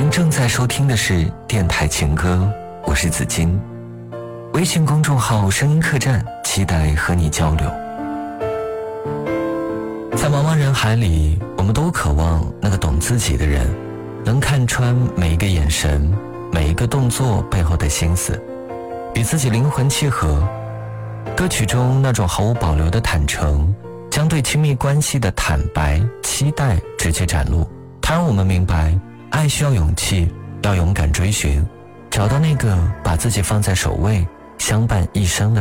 您正在收听的是电台情歌，我是子金。微信公众号声音客栈，期待和你交流。在茫茫人海里，我们都渴望那个懂自己的人，能看穿每一个眼神，每一个动作背后的心思，与自己灵魂契合。歌曲中那种毫无保留的坦诚，将对亲密关系的坦白期待直接展露。它让我们明白，爱需要勇气，要勇敢追寻，找到那个把自己放在首位，相伴一生的人。